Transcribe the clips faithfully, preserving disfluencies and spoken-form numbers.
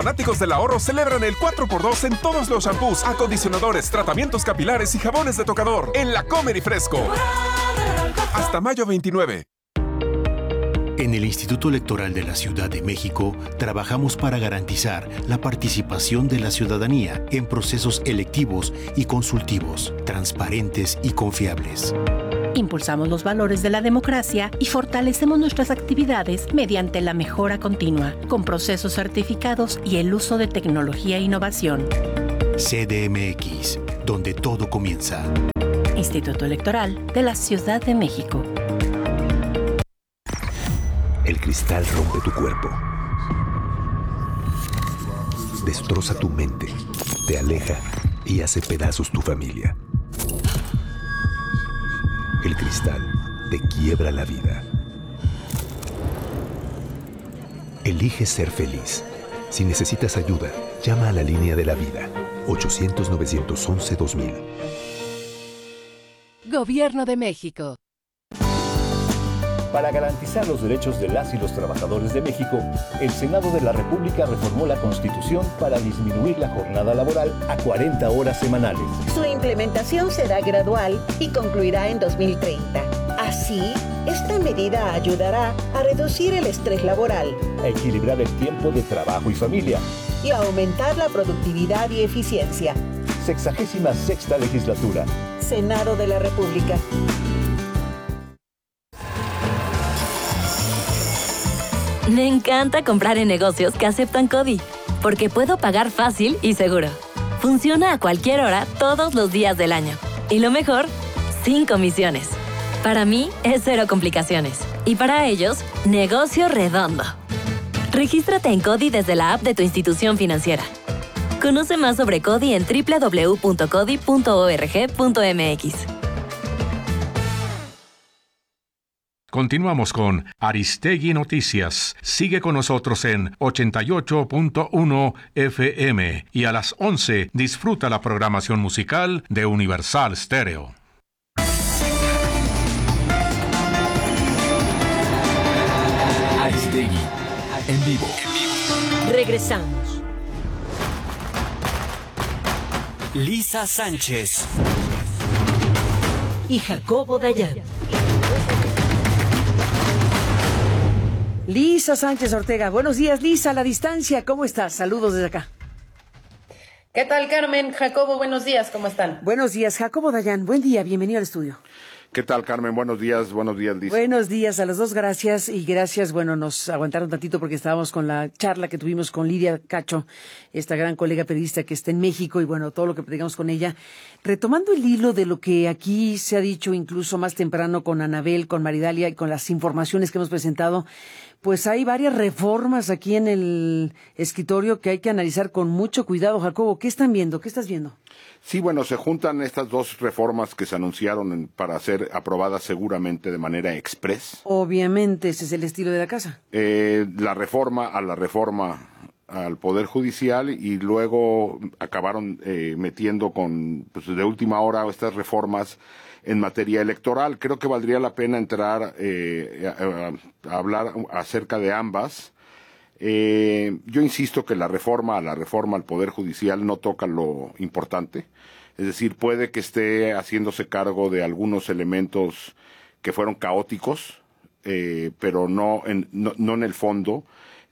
Fanáticos del ahorro celebran el cuatro por dos en todos los shampoos, acondicionadores, tratamientos capilares y jabones de tocador en La Comer y Fresco. Hasta mayo veintinueve. En el Instituto Electoral de la Ciudad de México trabajamos para garantizar la participación de la ciudadanía en procesos electivos y consultivos, transparentes y confiables. Impulsamos los valores de la democracia y fortalecemos nuestras actividades mediante la mejora continua, con procesos certificados y el uso de tecnología e innovación. C D M X, donde todo comienza. Instituto Electoral de la Ciudad de México. El cristal rompe tu cuerpo. Destroza tu mente, te aleja y hace pedazos tu familia. El cristal te quiebra la vida. Elige ser feliz. Si necesitas ayuda, llama a la línea de la vida. ochocientos, novecientos once, dos mil. Gobierno de México. Para garantizar los derechos de las y los trabajadores de México, el Senado de la República reformó la Constitución para disminuir la jornada laboral a cuarenta horas semanales. Su implementación será gradual y concluirá en dos mil treinta. Así, esta medida ayudará a reducir el estrés laboral, a equilibrar el tiempo de trabajo y familia y a aumentar la productividad y eficiencia. Sexagésima sexta legislatura. Senado de la República. Me encanta comprar en negocios que aceptan CODI, porque puedo pagar fácil y seguro. Funciona a cualquier hora, todos los días del año. Y lo mejor, sin comisiones. Para mí, es cero complicaciones. Y para ellos, negocio redondo. Regístrate en CODI desde la app de tu institución financiera. Conoce más sobre CODI en doble u doble u doble u punto codi punto org punto m x. Continuamos con Aristegui Noticias. Sigue con nosotros en ochenta y ocho punto uno F M y a las once disfruta la programación musical de Universal Stereo. Aristegui, en vivo. Regresamos. Lisa Sánchez y Jacobo Dayan. Lisa Sánchez Ortega. Buenos días, Lisa, a la distancia. ¿Cómo estás? Saludos desde acá. ¿Qué tal, Carmen? Jacobo, buenos días. ¿Cómo están? Buenos días, Jacobo Dayan. Buen día, bienvenido al estudio. ¿Qué tal, Carmen? Buenos días, buenos días, Lisa. Buenos días a los dos, gracias. Y gracias, bueno, nos aguantaron tantito porque estábamos con la charla que tuvimos con Lidia Cacho, esta gran colega periodista que está en México, y bueno, todo lo que platicamos con ella. Retomando el hilo de lo que aquí se ha dicho incluso más temprano con Anabel, con Maridalia y con las informaciones que hemos presentado, pues hay varias reformas aquí en el escritorio que hay que analizar con mucho cuidado. Jacobo, ¿qué están viendo? ¿Qué estás viendo? Sí, bueno, se juntan estas dos reformas que se anunciaron en, para ser aprobadas seguramente de manera express. Obviamente, ese es el estilo de la casa. Eh, la reforma a la reforma al Poder Judicial, y luego acabaron eh, metiendo con, pues, de última hora estas reformas en materia electoral. Creo que valdría la pena entrar eh, a, a hablar acerca de ambas. Eh, yo insisto que la reforma a la reforma al Poder Judicial no toca lo importante. Es decir, puede que esté haciéndose cargo de algunos elementos que fueron caóticos, eh, pero no en, no, no en el fondo.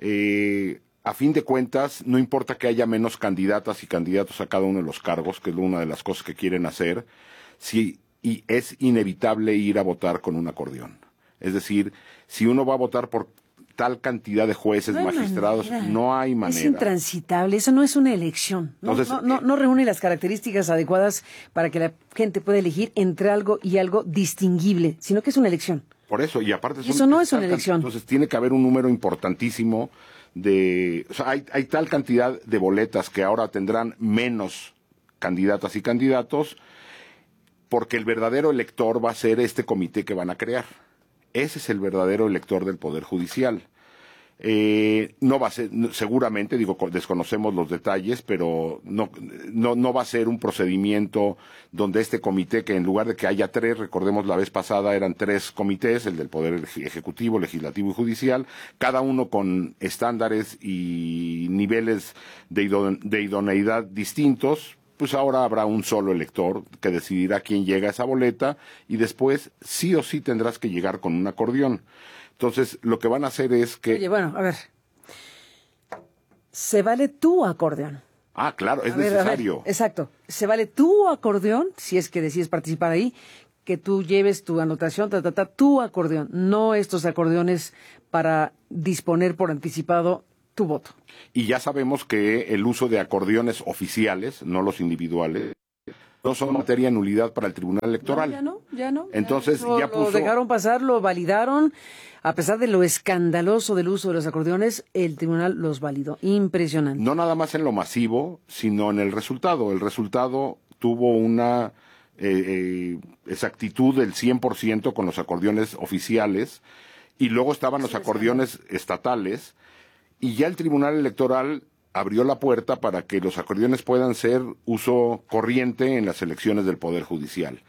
Eh, a fin de cuentas, no importa que haya menos candidatas y candidatos a cada uno de los cargos, que es una de las cosas que quieren hacer, si, y es inevitable ir a votar con un acordeón. Es decir, si uno va a votar por tal cantidad de jueces, no magistrados, manera. no hay manera. Es intransitable, eso no es una elección. No, Entonces, no, no, no reúne las características adecuadas para que la gente pueda elegir entre algo y algo distinguible, sino que es una elección. Por eso, y aparte... Eso un, no es una elección. Entonces tiene que haber un número importantísimo de... O sea, hay, hay tal cantidad de boletas que ahora tendrán menos candidatas y candidatos, porque el verdadero elector va a ser este comité que van a crear. Ese es el verdadero elector del Poder Judicial. Eh, no va a ser, seguramente, digo, desconocemos los detalles, pero no, no, no va a ser un procedimiento donde este comité, que en lugar de que haya tres, recordemos la vez pasada eran tres comités, el del Poder Ejecutivo, Legislativo y Judicial, cada uno con estándares y niveles de, ido, de idoneidad distintos, pues ahora habrá un solo elector que decidirá quién llega a esa boleta y después sí o sí tendrás que llegar con un acordeón. Entonces, lo que van a hacer es que... Oye, bueno, a ver. ¿Se vale tu acordeón? Ah, claro, es a ver, necesario. A ver, exacto. ¿Se vale tu acordeón, si es que decides participar ahí, que tú lleves tu anotación, ta, ta, ta, tu acordeón, no estos acordeones para disponer por anticipado tu voto? Y ya sabemos que el uso de acordeones oficiales, no los individuales, no son materia de nulidad para el Tribunal Electoral. No, ya no, ya no. Entonces, ya, ya puso... Lo dejaron pasar, lo validaron. A pesar de lo escandaloso del uso de los acordeones, el tribunal los validó. Impresionante. No nada más en lo masivo, sino en el resultado. El resultado tuvo una eh, eh, exactitud del cien por ciento con los acordeones oficiales, y luego estaban los acordeones estatales, y ya el Tribunal Electoral abrió la puerta para que los acordeones puedan ser uso corriente en las elecciones del Poder Judicial.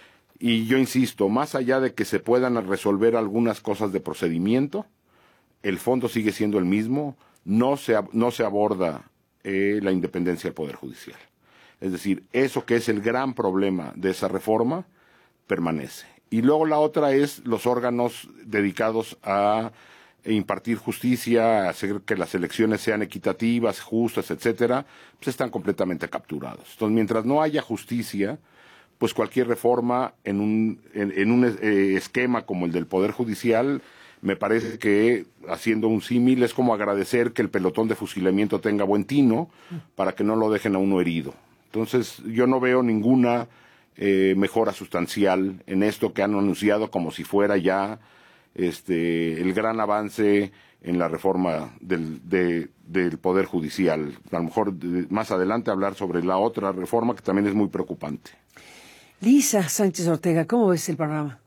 Y yo insisto, más allá de que se puedan resolver algunas cosas de procedimiento, el fondo sigue siendo el mismo, no se, no se aborda eh, la independencia del Poder Judicial. Es decir, eso que es el gran problema de esa reforma, permanece. Y luego la otra es los órganos dedicados a impartir justicia, a hacer que las elecciones sean equitativas, justas, etcétera, pues están completamente capturados. Entonces, mientras no haya justicia, pues cualquier reforma en un, en, en un eh, esquema como el del Poder Judicial, me parece que, haciendo un símil, es como agradecer que el pelotón de fusilamiento tenga buen tino para que no lo dejen a uno herido. Entonces, yo no veo ninguna eh, mejora sustancial en esto que han anunciado como si fuera ya este el gran avance en la reforma del, de, del Poder Judicial. A lo mejor de, más adelante hablar sobre la otra reforma que también es muy preocupante. Lisa Sánchez Ortega, ¿cómo ves el panorama?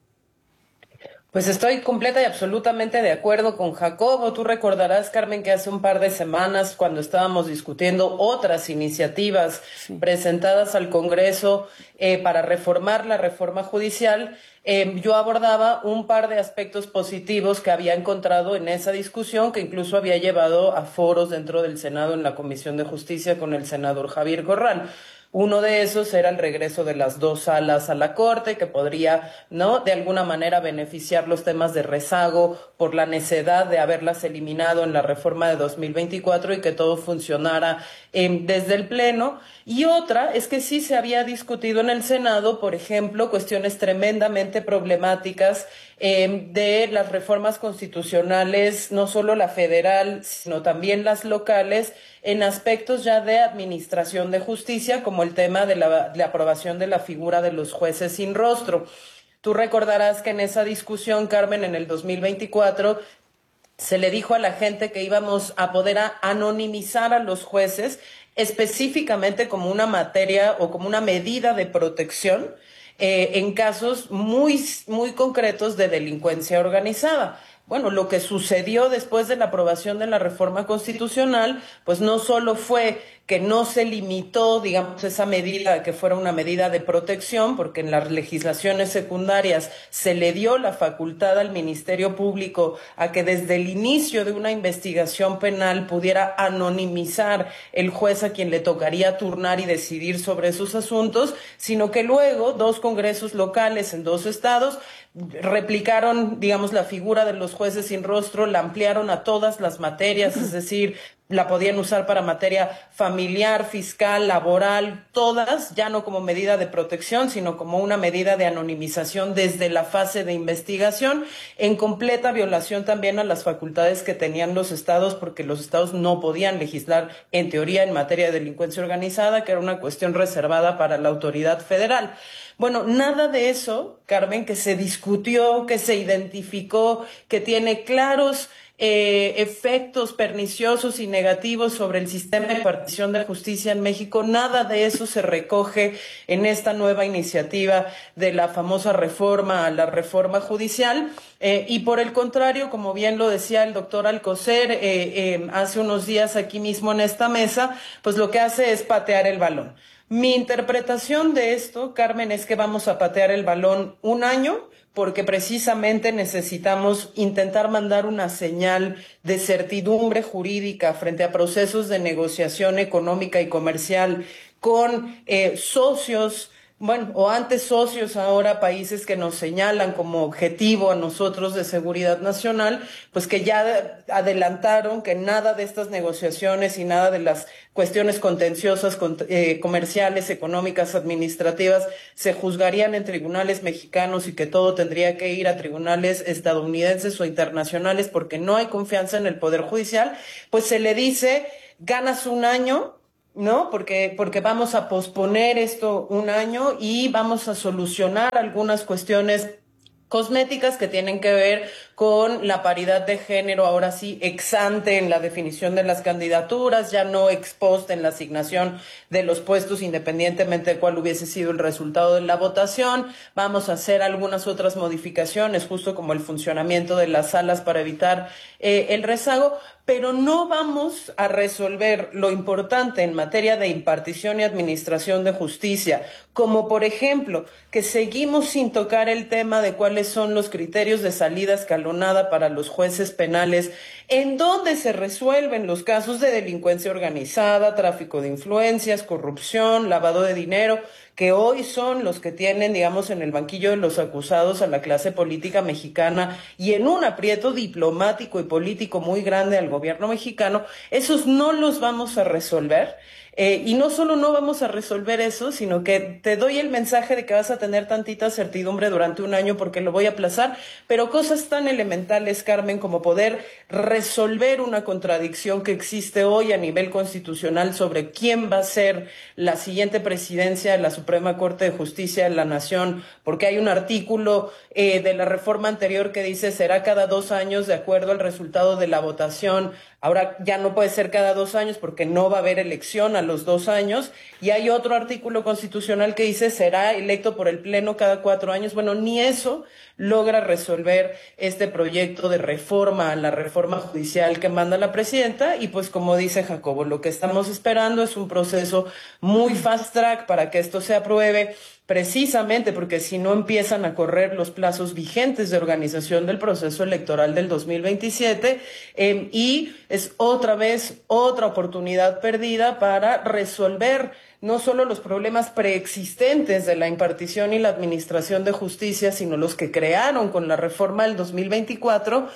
Pues estoy completa y absolutamente de acuerdo con Jacobo. Tú recordarás, Carmen, que hace un par de semanas, cuando estábamos discutiendo otras iniciativas sí. presentadas al Congreso eh, para reformar la reforma judicial, eh, yo abordaba un par de aspectos positivos que había encontrado en esa discusión, que incluso había llevado a foros dentro del Senado en la Comisión de Justicia con el senador Javier Corral. Uno de esos era el regreso de las dos salas a la Corte, que podría, ¿no?, de alguna manera beneficiar los temas de rezago por la necedad de haberlas eliminado en la reforma de dos mil veinticuatro y que todo funcionara eh, desde el Pleno. Y otra es que sí se había discutido en el Senado, por ejemplo, cuestiones tremendamente problemáticas eh, de las reformas constitucionales, no solo la federal, sino también las locales, en aspectos ya de administración de justicia, como el tema de la, de la aprobación de la figura de los jueces sin rostro. Tú recordarás que en esa discusión, Carmen, en el dos mil veinticuatro, se le dijo a la gente que íbamos a poder a anonimizar a los jueces, específicamente como una materia o como una medida de protección eh, en casos muy, muy concretos de delincuencia organizada. Bueno, lo que sucedió después de la aprobación de la reforma constitucional, pues no solo fue que no se limitó, digamos, esa medida a que fuera una medida de protección, porque en las legislaciones secundarias se le dio la facultad al Ministerio Público a que desde el inicio de una investigación penal pudiera anonimizar el juez a quien le tocaría turnar y decidir sobre esos asuntos, sino que luego dos congresos locales en dos estados replicaron, digamos, la figura de los jueces sin rostro, la ampliaron a todas las materias, es decir, la podían usar para materia familiar, fiscal, laboral, todas, ya no como medida de protección, sino como una medida de anonimización desde la fase de investigación, en completa violación también a las facultades que tenían los estados, porque los estados no podían legislar, en teoría, en materia de delincuencia organizada, que era una cuestión reservada para la autoridad federal. Bueno, nada de eso, Carmen, que se discutió, que se identificó, que tiene claros eh, efectos perniciosos y negativos sobre el sistema de impartición de justicia en México. Nada de eso se recoge en esta nueva iniciativa de la famosa reforma a la reforma judicial. Eh, y por el contrario, como bien lo decía el doctor Alcocer eh, eh, hace unos días aquí mismo en esta mesa, pues lo que hace es patear el balón. Mi interpretación de esto, Carmen, es que vamos a patear el balón un año porque precisamente necesitamos intentar mandar una señal de certidumbre jurídica frente a procesos de negociación económica y comercial con eh, socios, bueno, o antes socios, ahora países que nos señalan como objetivo a nosotros de seguridad nacional, pues que ya adelantaron que nada de estas negociaciones y nada de las cuestiones contenciosas, eh, comerciales, económicas, administrativas, se juzgarían en tribunales mexicanos y que todo tendría que ir a tribunales estadounidenses o internacionales porque no hay confianza en el Poder Judicial, pues se le dice, ganas un año, ¿no? Porque, porque vamos a posponer esto un año y vamos a solucionar algunas cuestiones cosméticas que tienen que ver con la paridad de género, ahora sí, ex ante en la definición de las candidaturas, ya no ex post en la asignación de los puestos, independientemente de cuál hubiese sido el resultado de la votación. Vamos a hacer algunas otras modificaciones, justo como el funcionamiento de las salas para evitar eh, el rezago, pero no vamos a resolver lo importante en materia de impartición y administración de justicia, como por ejemplo que seguimos sin tocar el tema de cuáles son los criterios de salida escalonada para los jueces penales, en donde se resuelven los casos de delincuencia organizada, tráfico de influencias, corrupción, lavado de dinero, que hoy son los que tienen, digamos, en el banquillo de los acusados a la clase política mexicana y en un aprieto diplomático y político muy grande al gobierno mexicano. Esos no los vamos a resolver. Eh, y no solo no vamos a resolver eso, sino que te doy el mensaje de que vas a tener tantita certidumbre durante un año porque lo voy a aplazar, pero cosas tan elementales, Carmen, como poder resolver una contradicción que existe hoy a nivel constitucional sobre quién va a ser la siguiente presidencia de la Suprema Corte de Justicia de la Nación, porque hay un artículo eh, de la reforma anterior que dice será cada dos años de acuerdo al resultado de la votación. Ahora ya no puede ser cada dos años porque no va a haber elección a los dos años. Y hay otro artículo constitucional que dice será electo por el Pleno cada cuatro años. Bueno, ni eso logra resolver este proyecto de reforma a la reforma judicial que manda la presidenta. Y pues como dice Jacobo, lo que estamos esperando es un proceso muy fast track para que esto se apruebe, precisamente porque si no empiezan a correr los plazos vigentes de organización del proceso electoral del dos mil veintisiete eh, y es otra vez otra oportunidad perdida para resolver no solo los problemas preexistentes de la impartición y la administración de justicia, sino los que crearon con la reforma del dos mil veinticuatro,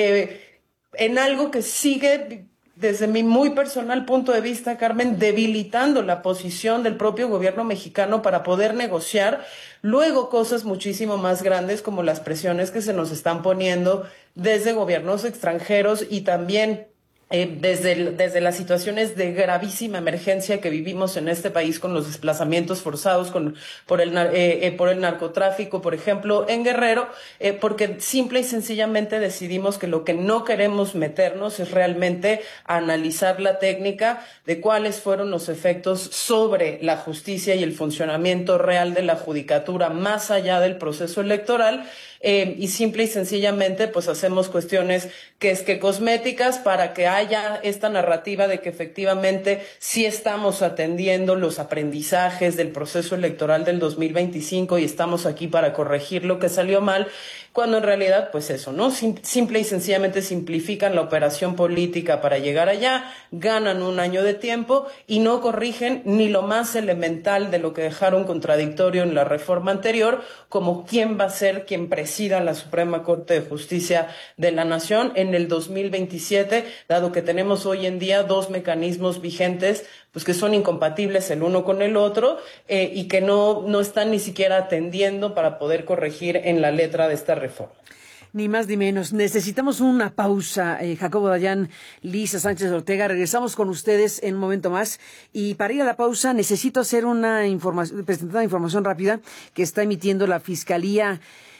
eh, en algo que sigue, desde mi muy personal punto de vista, Carmen, debilitando la posición del propio gobierno mexicano para poder negociar luego cosas muchísimo más grandes como las presiones que se nos están poniendo desde gobiernos extranjeros y también Eh, desde, el, desde las situaciones de gravísima emergencia que vivimos en este país con los desplazamientos forzados con, por, el, eh, eh, por el narcotráfico, por ejemplo, en Guerrero, eh, porque simple y sencillamente decidimos que lo que no queremos meternos es realmente analizar la técnica de cuáles fueron los efectos sobre la justicia y el funcionamiento real de la judicatura más allá del proceso electoral. Eh, y simple y sencillamente pues hacemos cuestiones que es que cosméticas para que haya esta narrativa de que efectivamente sí estamos atendiendo los aprendizajes del proceso electoral del dos mil veinticinco y estamos aquí para corregir lo que salió mal, cuando en realidad pues eso, ¿no? Sim- simple y sencillamente simplifican la operación política para llegar allá, ganan un año de tiempo y no corrigen ni lo más elemental de lo que dejaron contradictorio en la reforma anterior, como quién va a ser quien presida la Suprema Corte de Justicia de la Nación en el dos mil veintisiete, dado que tenemos hoy en día dos mecanismos vigentes pues que son incompatibles el uno con el otro eh, y que no, no están ni siquiera atendiendo para poder corregir en la letra de esta reforma. Ni más ni menos. Necesitamos una pausa. Eh, Jacobo Dayan, Lisa Sánchez Ortega, regresamos con ustedes en un momento más. Y para ir a la pausa necesito hacer una información, presentar una información rápida que está emitiendo la Fiscalía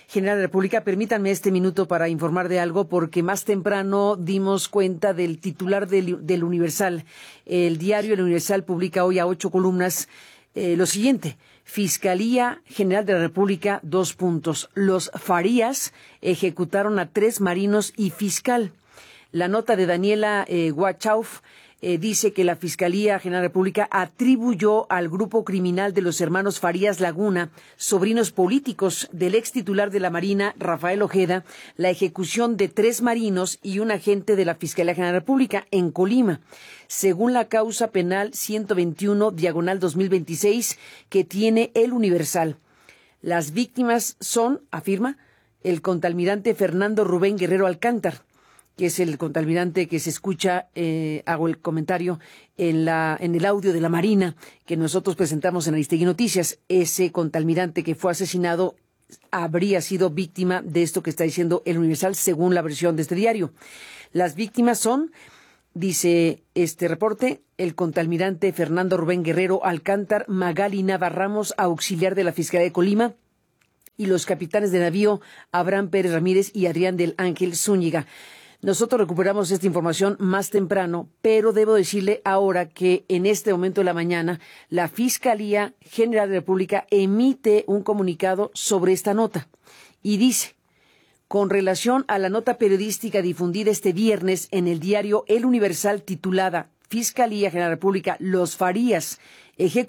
General de la República, permítanme este minuto para informar de algo, porque más temprano dimos cuenta del titular del, del Universal. El diario El Universal publica hoy a ocho columnas eh, lo siguiente: Fiscalía General de la República, dos puntos. Los Farías ejecutaron a tres marinos y fiscal. La nota de Daniela eh, Guachauf Eh, dice que la Fiscalía General de la República atribuyó al grupo criminal de los hermanos Farías Laguna, sobrinos políticos del ex titular de la Marina, Rafael Ojeda, la ejecución de tres marinos y un agente de la Fiscalía General de la República en Colima, según la causa penal ciento veintiuno, diagonal dos mil veintiséis, que tiene El Universal. Las víctimas son, afirma, el contraalmirante Fernando Rubén Guerrero Alcántar, que es el contraalmirante que se escucha, eh, hago el comentario, en, la, en el audio de la Marina que nosotros presentamos en Aristegui Noticias. Ese contraalmirante que fue asesinado habría sido víctima de esto que está diciendo El Universal, según la versión de este diario. Las víctimas son, dice este reporte, el contraalmirante Fernando Rubén Guerrero Alcántar, Magali Nava Ramos, auxiliar de la Fiscalía de Colima, y los capitanes de navío Abraham Pérez Ramírez y Adrián del Ángel Zúñiga. Nosotros recuperamos esta información más temprano, pero debo decirle ahora que en este momento de la mañana la Fiscalía General de la República emite un comunicado sobre esta nota y dice: con relación a la nota periodística difundida este viernes en el diario El Universal titulada Fiscalía General de la República, los Farías ejecutaron